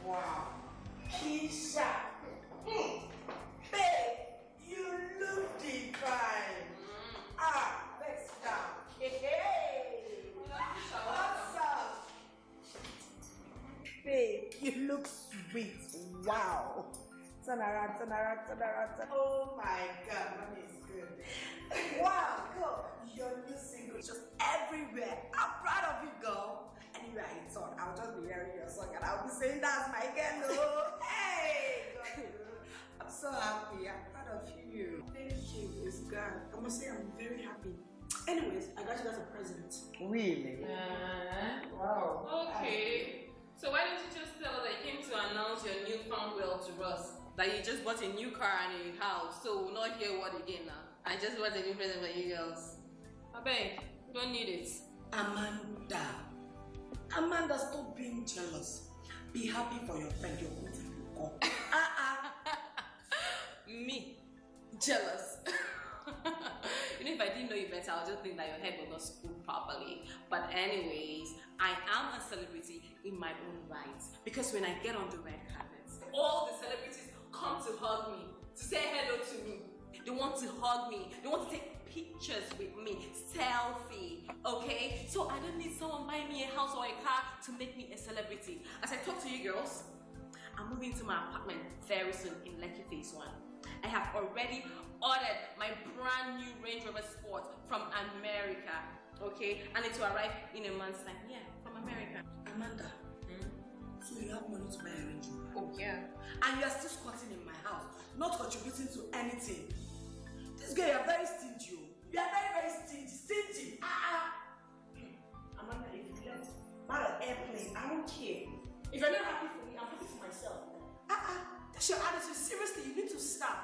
Wow. Keisha. Babe, you look divine. Let's down. Hey. What's up? Babe, you look sweet. Wow. Turn around. Oh my God, money is good. Wow, girl, your new single is just everywhere. I'm proud of you, girl. Anyway, I thought I'll just be hearing your song and I'll be saying that's my girl. Hey, God, I'm so happy. I'm proud of you. Thank you, it's God. I must say I'm very happy. Anyways, I got you as a present. Really? Wow. Okay. So why don't you just tell us that you came to announce your newfound wealth to us? That you just bought a new car and a house, so we'll not hear what again now. I just bought a new present for you girls. I beg, you don't need it. Amanda, stop being jealous. Be happy for your friend, your beautiful girl. Me? Jealous? Even if I didn't know you better, I would just think that your head was not screwed properly. But anyways, I am a celebrity in my own right. Because when I get on the red carpet, all the celebrities come to hug me, to say hello to me. They want to hug me. They want to take pictures with me. Selfie. Okay? So I don't need someone buying me a house or a car to make me a celebrity. As I talk to you girls, I'm moving to my apartment very soon in Lekki Phase 1. I have already ordered my brand new Range Rover Sport from America. Okay? And it will arrive in a month's time. Yeah, from America. Amanda, so you have money to buy a Range Rover? Oh yeah. And you are still squatting in my house, not contributing to anything. This girl, you are very stingy. You are very, very stingy. Amanda, if you let buy an airplane, I don't care. If you're not happy for me, I'm happy for myself. That's your attitude. Seriously, you need to stop.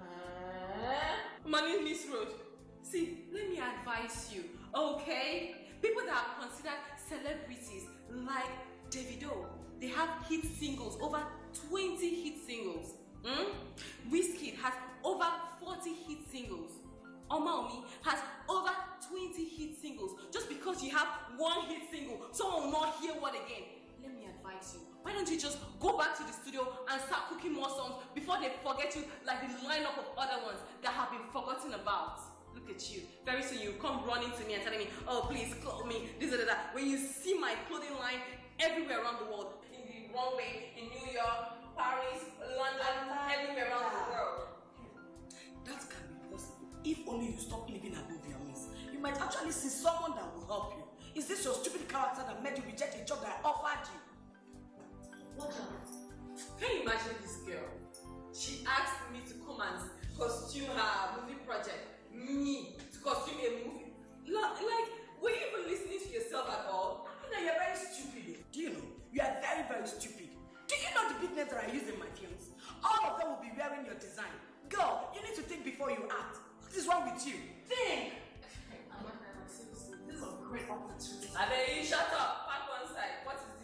Money in this road. See, let me advise you, okay? People that are considered celebrities like Davido, they have hit singles, over 20 hit singles. Wizkid has over 40 hit singles. Omaomi has over 20 hit singles. Just because you have one hit single, someone will not hear what again. Let me advise you. Why don't you just go back to the studio and start cooking more songs before they forget you like the lineup of other ones that have been forgotten about? Look at you. Very soon you come running to me and telling me, oh please clothe me, this or that. When you see my clothing line everywhere around the world, in the runway, in New York, Paris, London, everywhere around the world. That can be possible if only you stop living above your means. You might actually see someone that will help you. Is this your stupid character that made you reject a job that I offered you? What? Can you imagine this girl? She asked me to come and costume her movie project. Me to costume a movie. Like, were you even listening to yourself at all? No, you're very stupid. Do you know? You are very, very stupid. Do you know the big names that I use in my films? All of them will be wearing your design. Girl, you need to think before you act. What is wrong with you? Think! Seriously, This is a great opportunity. I bet you shut up. Back one side. What is this?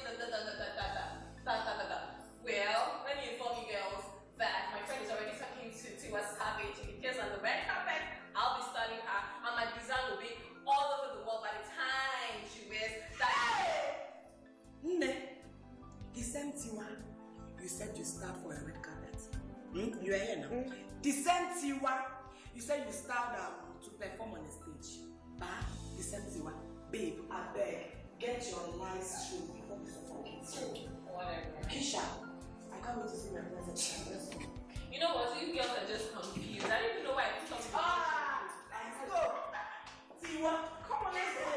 Well, let me inform you girls that my friend is already talking to Tiwa Savage. If it on the red carpet, I'll be styling her, and my design will be all over the world by the time she wears that. Nne, the same Tiwa you said you start for a red carpet. You are here now. The same Tiwa you said you start to perform on the stage. The same Tiwa. Babe, I beg, get your lies straight before we start. Whatever. Keisha, I can't wait to see my present. You know what? You girls are just confused. I don't even know why I put something. Let's go. Tiwa, come on, let's go.